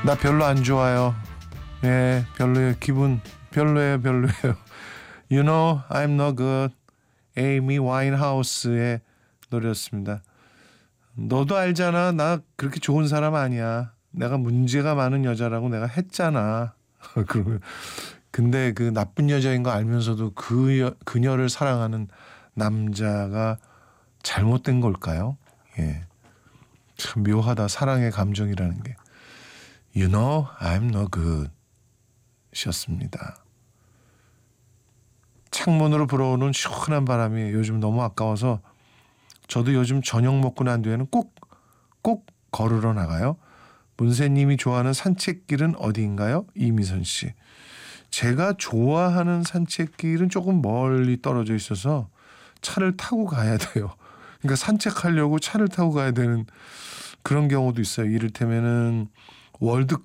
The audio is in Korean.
나 별로 안 좋아요. 예, 별로예요. 기분 별로예요. You know I'm no good. 에이미 와인하우스의 노래였습니다. 너도 알잖아. 나 그렇게 좋은 사람 아니야. 내가 문제가 많은 여자라고 내가 했잖아. 그러면 근데 그 나쁜 여자인 거 알면서도 그녀를 사랑하는 남자가 잘못된 걸까요? 예. 참 묘하다. 사랑의 감정이라는 게. You know I'm no good 셨습니다. 창문으로 불어오는 시원한 바람이 요즘 너무 아까워서 저도 요즘 저녁 먹고 난 뒤에는 꼭 걸으러 나가요. 문세님이 좋아하는 산책길은 어디인가요? 이미선 씨. 제가 좋아하는 산책길은 조금 멀리 떨어져 있어서 차를 타고 가야 돼요. 그러니까 산책하려고 차를 타고 가야 되는 그런 경우도 있어요. 이를테면은